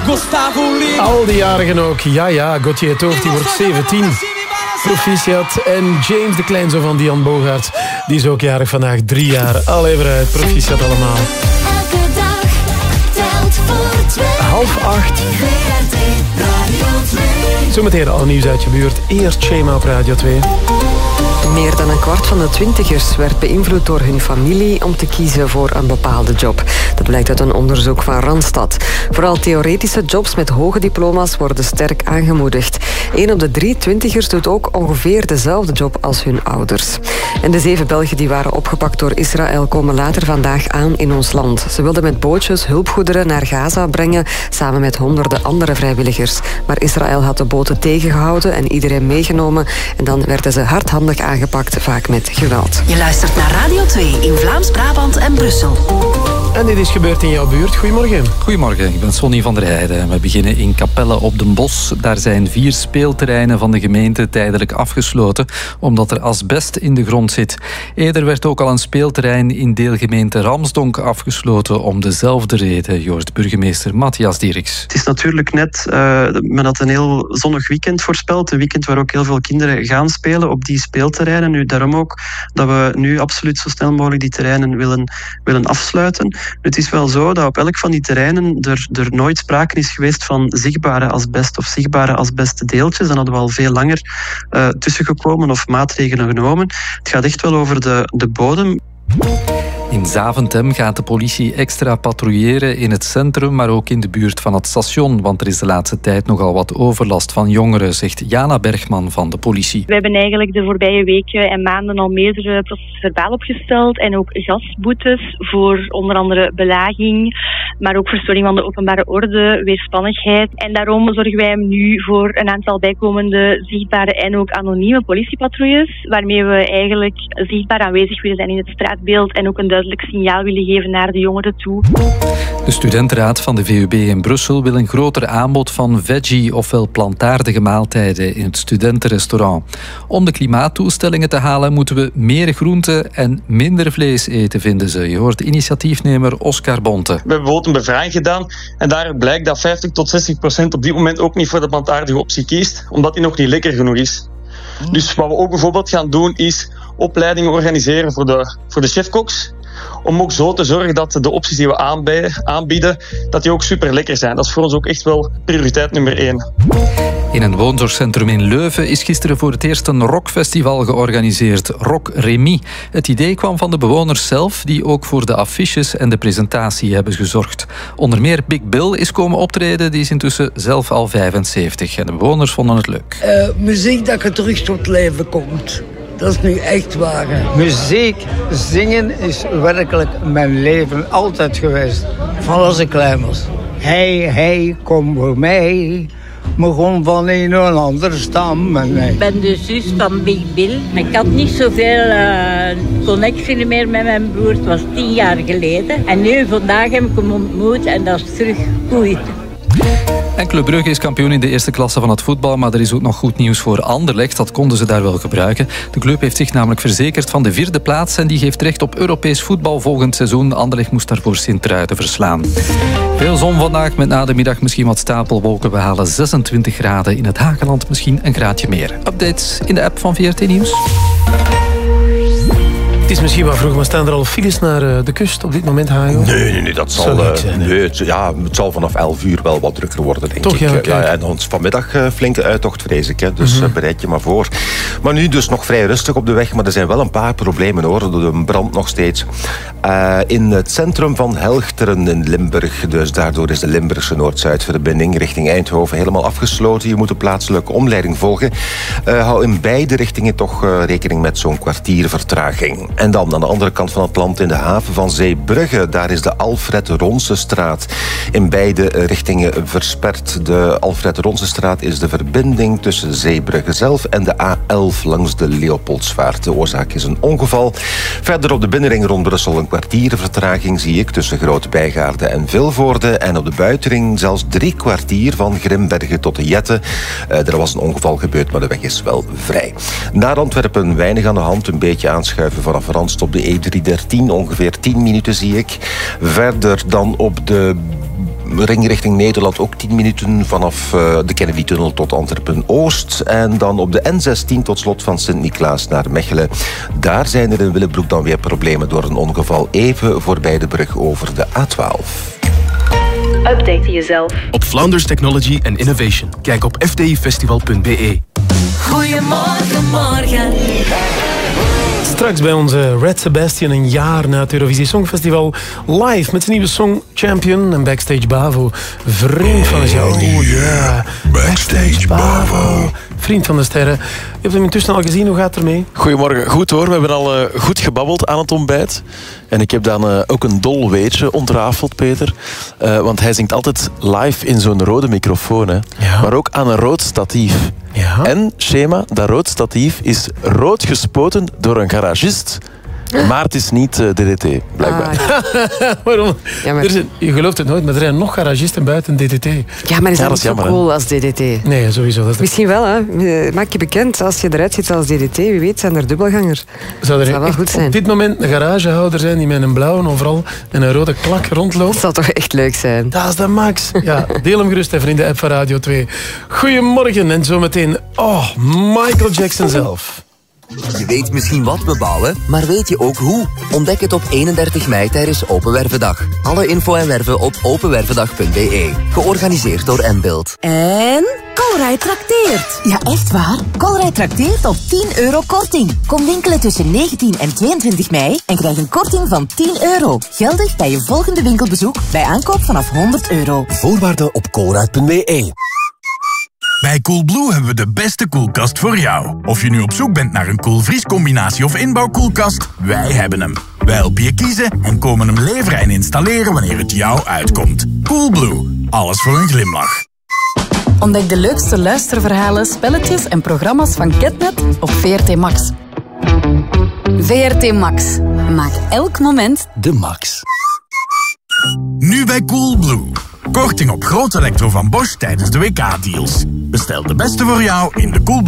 Al die jarigen ook. Ja, Gauthier het Hoofd, die wordt 17. Proficiat. En James, de kleinzoon van Dian Bogaerts, die is ook jarig vandaag. 3 jaar. Allee, vooruit. Proficiat allemaal. Elke dag telt voor 2. 7:30. VRT Radio 2. Zometeen al nieuws uit je buurt. Eerst Shema op Radio 2. Meer dan een kwart van de twintigers werd beïnvloed door hun familie om te kiezen voor een bepaalde job. Dat blijkt uit een onderzoek van Randstad. Vooral theoretische jobs met hoge diploma's worden sterk aangemoedigd. 1 op de 3 twintigers doet ook ongeveer dezelfde job als hun ouders. En de 7 Belgen die waren opgepakt door Israël komen later vandaag aan in ons land. Ze wilden met bootjes hulpgoederen naar Gaza brengen, samen met honderden andere vrijwilligers. Maar Israël had de boten tegengehouden en iedereen meegenomen. En dan werden ze hardhandig aangepakt, vaak met geweld. Je luistert naar Radio 2 in Vlaams-Brabant en Brussel. En dit is gebeurd in jouw buurt. Goedemorgen. Goedemorgen, ik ben Sonny van der Heijden. We beginnen in Capelle op den Bosch. Daar zijn 4 speelterreinen van de gemeente tijdelijk afgesloten, omdat er asbest in de grond zit. Eerder werd ook al een speelterrein in deelgemeente Ramsdonk afgesloten om dezelfde reden, hoort burgemeester Matthias Dierks. Het is natuurlijk net, men had een heel zonnig weekend voorspeld. Een weekend waar ook heel veel kinderen gaan spelen op die speelterreinen. Nu, daarom ook dat we nu absoluut zo snel mogelijk die terreinen willen afsluiten. Het is wel zo dat op elk van die terreinen er nooit sprake is geweest van zichtbare asbest of zichtbare asbestdeeltjes. Dan hadden we al veel langer tussengekomen of maatregelen genomen. Het gaat echt wel over de bodem. In Zaventem gaat de politie extra patrouilleren in het centrum, maar ook in de buurt van het station, want er is de laatste tijd nogal wat overlast van jongeren, zegt Jana Bergman van de politie. We hebben eigenlijk de voorbije weken en maanden al meerdere processen verbaal opgesteld en ook gasboetes voor onder andere belaging, maar ook verstoring van de openbare orde, weerspannigheid. En daarom zorgen wij nu voor een aantal bijkomende zichtbare en ook anonieme politiepatrouilles, waarmee we eigenlijk zichtbaar aanwezig willen zijn in het straatbeeld en ook een duidelijk signaal willen geven naar de jongeren toe. De studentenraad van de VUB in Brussel wil een groter aanbod van veggie ofwel plantaardige maaltijden in het studentenrestaurant. Om de klimaatdoelstellingen te halen moeten we meer groente en minder vlees eten, vinden ze. Je hoort initiatiefnemer Oscar Bonte. We hebben bijvoorbeeld een bevraging gedaan en daar blijkt dat 50 tot 60% op dit moment ook niet voor de plantaardige optie kiest, omdat die nog niet lekker genoeg is. Dus wat we ook bijvoorbeeld gaan doen is opleidingen organiseren voor de chefkoks. Om ook zo te zorgen dat de opties die we aanbieden, dat die ook super lekker zijn. Dat is voor ons ook echt wel prioriteit nummer 1. In een woonzorgcentrum in Leuven is gisteren voor het eerst een rockfestival georganiseerd. Rock Remy. Het idee kwam van de bewoners zelf, die ook voor de affiches en de presentatie hebben gezorgd. Onder meer Big Bill is komen optreden, die is intussen zelf al 75. En de bewoners vonden het leuk. Muziek dat je terug tot leven komt. Dat is nu echt waar. Hè. Muziek, zingen is werkelijk mijn leven altijd geweest. Van als ik klein was. Hey, kom voor mij. Me gewoon van een en ander stam. Ik ben de zus van Big Bill. Ik had niet zoveel connectie meer met mijn broer. Het was 10 jaar geleden. En nu, vandaag heb ik hem ontmoet en dat is terug goed. En Club Brugge is kampioen in de eerste klasse van het voetbal, maar er is ook nog goed nieuws voor Anderlecht. Dat konden ze daar wel gebruiken. De club heeft zich namelijk verzekerd van de 4e plaats en die geeft recht op Europees voetbal volgend seizoen. Anderlecht moest daarvoor Sint-Truiden verslaan. Veel zon vandaag, met na de middag misschien wat stapelwolken. We halen 26 graden in het Hageland, misschien een graadje meer. Updates in de app van VRT Nieuws. Het is misschien wel vroeg, maar staan er al files naar de kust op dit moment, Hajo? Nee, dat zal zijn, het zal vanaf 11 uur wel wat drukker worden, denk ik. Ja, en ons vanmiddag flinke uittocht, vrees ik. Hè. Dus bereid je maar voor. Maar nu dus nog vrij rustig op de weg, maar er zijn wel een paar problemen, hoor. De brand nog steeds. In het centrum van Helchteren in Limburg. Dus daardoor is de Limburgse Noord-Zuid-verbinding richting Eindhoven helemaal afgesloten. Je moet een plaatselijke omleiding volgen. Hou in beide richtingen toch rekening met zo'n kwartier vertraging. En dan aan de andere kant van het land in de haven van Zeebrugge. Daar is de Alfred Ronsestraat in beide richtingen versperd. De Alfred Ronsestraat is de verbinding tussen Zeebrugge zelf en de A11 langs de Leopoldsvaart. De oorzaak is een ongeval. Verder op de binnenring rond Brussel een kwartier vertraging zie ik tussen Groot-Bijgaarde en Vilvoorde. En op de buitenring zelfs 3 kwartier van Grimbergen tot de Jette. Er was een ongeval gebeurd, maar de weg is wel vrij. Naar Antwerpen weinig aan de hand. Een beetje aanschuiven vanaf Randstad op de E313. Ongeveer 10 minuten zie ik. Verder dan op de ring richting Nederland ook 10 minuten vanaf de Kennedy-tunnel tot Antwerpen-Oost. En dan op de N16 tot slot van Sint-Niklaas naar Mechelen. Daar zijn er in Willebroek dan weer problemen door een ongeval even voorbij de brug over de A12. Update jezelf op Flanders Technology and Innovation. Kijk op fdifestival.be. Goedemorgen, morgen. Straks bij onze Red Sebastian een jaar na het Eurovisie Songfestival live met zijn nieuwe song Champion en Backstage Bavo. Vriend van de show. Oh ja, Backstage Bavo. Vriend van de sterren. Je hebt hem intussen al gezien, hoe gaat het ermee? Goedemorgen, goed hoor. We hebben al goed gebabbeld aan het ontbijt. En ik heb dan ook een dol weetje ontrafeld, Peter. Want hij zingt altijd live in zo'n rode microfoon. Hè. Ja. Maar ook aan een rood statief. Ja. En, schema, dat rood statief is rood gespoten door een garagist. Maar het is niet DDT, blijkbaar. Waarom? Ja, maar... je gelooft het nooit, maar er zijn nog garagisten buiten DDT. Ja, maar is dat niet zo cool als DDT? Nee, sowieso. Dat is misschien wel, hè. Maak je bekend, als je eruit ziet als DDT, wie weet zijn er dubbelgangers. Zou er wel goed zijn. Op dit moment een garagehouder zijn die met een blauwe overal en een rode klak rondloopt? Dat zou toch echt leuk zijn? Dat is de max. Ja, deel hem gerust even in de app van Radio 2. Goedemorgen en zometeen, Michael Jackson zelf. Je weet misschien wat we bouwen, maar weet je ook hoe? Ontdek het op 31 mei tijdens Open Wervendag. Alle info en werven op openwervendag.be. Georganiseerd door Mbuild. En Colruyt trakteert. Ja, echt waar? Colruyt trakteert op €10 korting. Kom winkelen tussen 19 en 22 mei en krijg een korting van €10. Geldig bij je volgende winkelbezoek bij aankoop vanaf €100. Voorwaarden op colruyt.be. Bij Coolblue hebben we de beste koelkast voor jou. Of je nu op zoek bent naar een koelvriescombinatie of inbouwkoelkast, wij hebben hem. Wij helpen je kiezen en komen hem leveren en installeren wanneer het jou uitkomt. Coolblue, alles voor een glimlach. Ontdek de leukste luisterverhalen, spelletjes en programma's van Ketnet op VRT Max. VRT Max. Maak elk moment de max. Nu bij Coolblue. Korting op groot elektro van Bosch tijdens de WK-deals. Bestel de beste voor jou in de Coolblue